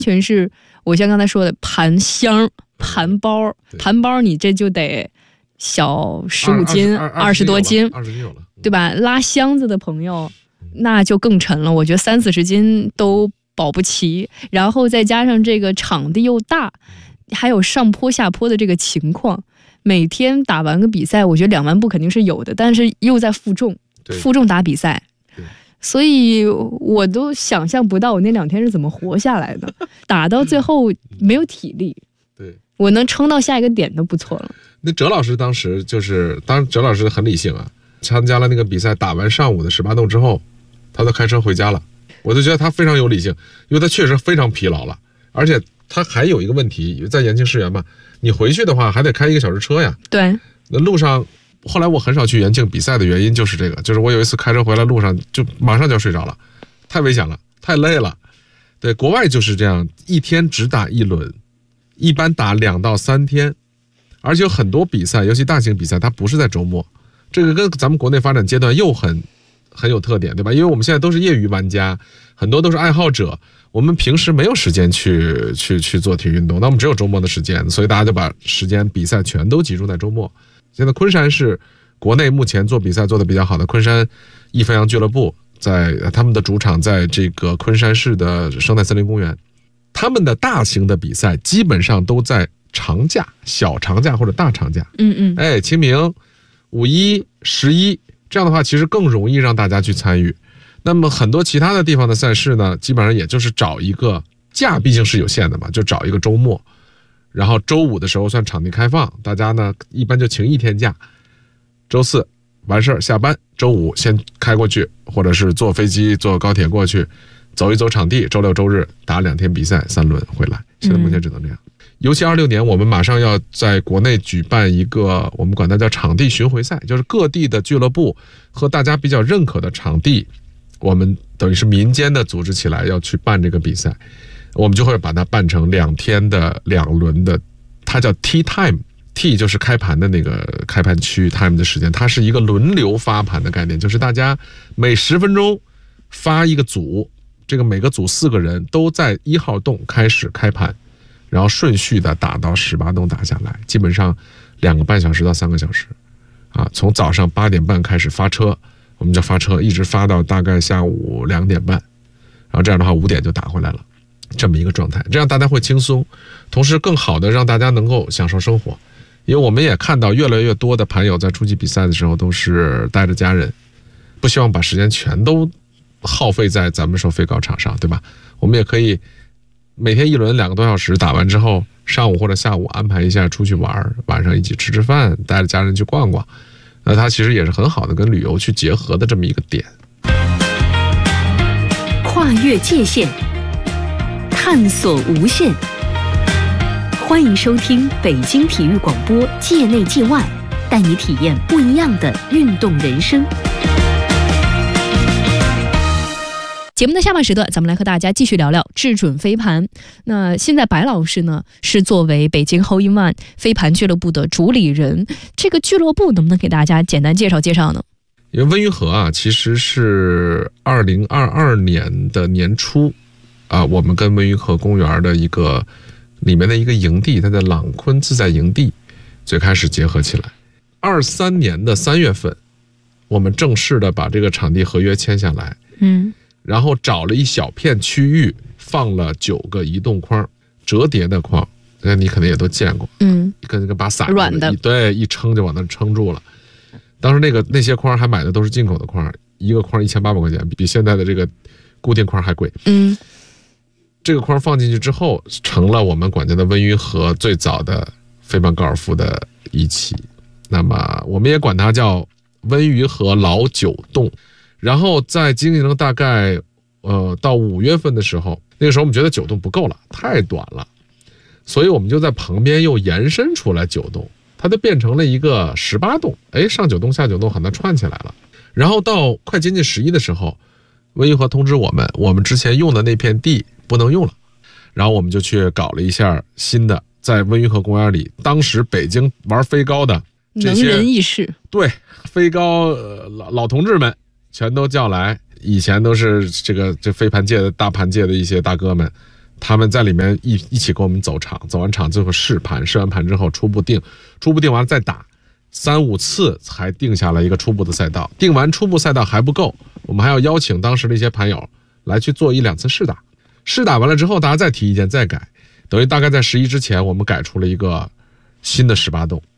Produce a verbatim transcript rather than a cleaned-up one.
全是我像刚才说的盘箱、盘包，盘包你这就得小十五斤、二十多斤， 二十斤有了， 对吧？拉箱子的朋友那就更沉了，我觉得三四十斤都保不齐。然后再加上这个场地又大，还有上坡下坡的这个情况，每天打完个比赛，我觉得两万步肯定是有的，但是又在负重，负重打比赛。所以我都想象不到我那两天是怎么活下来的，打到最后没有体力， 对， 我能撑到下一个点都不错了。 那哲老师当时就是，当然哲老师很理性啊，参加了那个比赛，打完上午的十八洞之后，他都开车回家了。我就觉得他非常有理性，因为他确实非常疲劳了，而且他还有一个问题，在延庆世园嘛，你回去的话还得开一个小时车呀。 对， 那路上。后来我很少去延庆比赛的原因就是这个，就是我有一次开车回来路上就马上就要睡着了，太危险了，太累了。对，国外就是这样，一天只打一轮，一般打两到三天，而且有很多比赛，尤其大型比赛，它不是在周末，这个跟咱们国内发展阶段又很很有特点，对吧？因为我们现在都是业余玩家，很多都是爱好者，我们平时没有时间去去去做体育运动，那我们只有周末的时间，所以大家就把时间比赛全都集中在周末。现在昆山是国内目前做比赛做的比较好的，昆山易飞扬俱乐部在他们的主场在这个昆山市的生态森林公园，他们的大型的比赛基本上都在长假、小长假或者大长假。 嗯嗯， 哎，清明、五一、十一，这样的话其实更容易让大家去参与。那么很多其他的地方的赛事呢，基本上也就是找一个假，毕竟是有限的嘛，就找一个周末。然后周五的时候算场地开放，大家呢一般就请一天假，周四完事儿下班，周五先开过去，或者是坐飞机坐高铁过去，走一走场地，周六周日打两天比赛三轮回来。现在目前只能这样。嗯、尤其二六年我们马上要在国内举办一个我们管它叫场地巡回赛，就是各地的俱乐部和大家比较认可的场地，我们等于是民间的组织起来要去办这个比赛。我们就会把它办成两天的两轮的，它叫 Tea Time，Tea 就是开盘的那个开盘区 time 的时间，它是一个轮流发盘的概念，就是大家每十分钟发一个组，这个每个组四个人都在一号洞开始开盘，然后顺序的打到十八洞打下来，基本上两个半小时到三个小时，啊，从早上八点半开始发车，我们就发车一直发到大概下午两点半，然后这样的话五点就打回来了。这么一个状态，这样大家会轻松，同时更好的让大家能够享受生活。因为我们也看到越来越多的盘友在出击比赛的时候都是带着家人，不希望把时间全都耗费在咱们说飞高场上，对吧？我们也可以每天一轮两个多小时打完之后，上午或者下午安排一下出去玩，晚上一起吃吃饭，带着家人去逛逛，那它其实也是很好的跟旅游去结合的这么一个点。 跨越界限，探索无限，欢迎收听北京体育广播界内界外，带你体验不一样的运动人生。 节目的下半时段，咱们来和大家继续聊聊智准飞盘。那现在白老师呢是作为北京 Hole in One 飞盘俱乐部的主理人，这个俱乐部能不能给大家简单介绍介绍呢？ 因为温榆河啊，其实是二零二二年的年初啊，我们跟温榆河公园的一个里面的一个营地，它的朗坤自在营地最开始结合起来。二三年的三月份，我们正式的把这个场地合约签下来， 嗯，然后找了一小片区域，放了九个移动框，折叠的框，那你可能也都见过， 嗯， 跟跟把伞软的， 对，一撑就往那撑住了。当时那个那些框还买的都是进口的框，一个框一千八百块钱，比现在的这个固定框还贵。 嗯， 这个框放进去之后，成了我们管家的温榆河最早的飞盘高尔夫的仪器。那么我们也管它叫温榆河老九洞。然后在经营了大概呃到五月份的时候，那个时候我们觉得九洞不够了，太短了，所以我们就在旁边又延伸出来九洞，它就变成了一个十八洞。哎，上九洞下九洞很难串起来了。然后到快接近十一的时候，温榆河通知我们，我们之前用的那片地不能用了，然后我们就去搞了一下新的，在温榆河公园里，当时北京玩飞高的这些能人异士， 对，飞高、呃、老老同志们全都叫来，以前都是这个这飞盘界的大盘界的一些大哥们， 他们在里面一一起跟我们走场，走完场最后试盘，试完盘之后初步定，初步定完了再打，三五次才定下来一个初步的赛道。定完初步赛道还不够，我们还要邀请当时的一些盘友来去做一两次试打，试打完了之后大家再提意见再改，等于大概在十一之前我们改出了一个新的十八洞。